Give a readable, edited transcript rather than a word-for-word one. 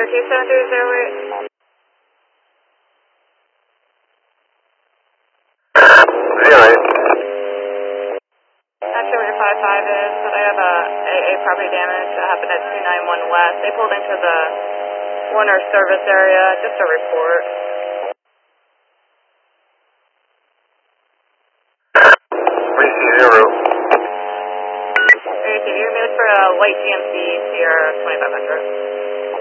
27308. Not sure what your 55 is, but I have a AA property damage that happened at 291 West. They pulled into the Warner service area, just a report. Zero. You're moved for a white GMC Sierra 2500.